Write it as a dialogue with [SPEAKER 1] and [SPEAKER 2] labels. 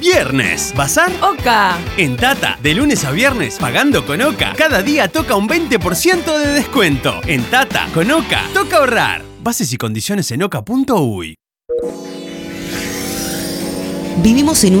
[SPEAKER 1] viernes. ¿Bazar?
[SPEAKER 2] Oca.
[SPEAKER 1] En Tata, de lunes a viernes, pagando con Oca, cada día toca un 20% de descuento. En Tata, con Oca, toca ahorrar. Bases y condiciones en oca.uy.
[SPEAKER 3] Vivimos en